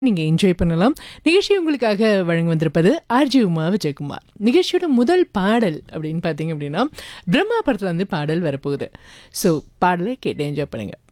நீங்க என்ஜாய் பண்ணலாம். நிகழ்ச்சி உங்களுக்காக வழங்க வந்திருப்பது ஆர்ஜி உமா விஜயகுமார். நிகழ்ச்சியோட முதல் பாடல் அப்படின்னு பார்த்தீங்க அப்படின்னா, பிரம்மா படத்துல வந்து பாடல் வரப்போகுது. ஸோ பாடலை கேட்டு என்ஜாய் பண்ணுங்க.